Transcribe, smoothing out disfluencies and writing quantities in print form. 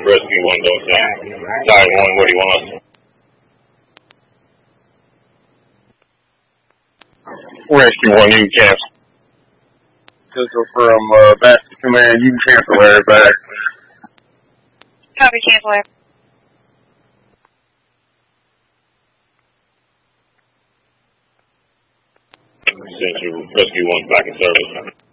Rescue 1 goes down. Side 1, what do you want? Rescue 1, you can cancel. Cancel from back to command, you can cancel Larry back. Copy, cancel Larry. Since you Rescue 1 back in service.